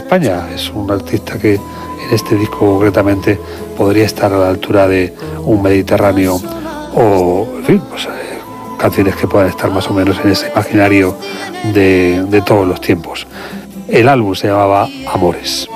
España. Es un artista que en este disco concretamente podría estar a la altura de un Mediterráneo o, en fin, pues, canciones que puedan estar más o menos en ese imaginario de todos los tiempos. El álbum se llamaba Amores.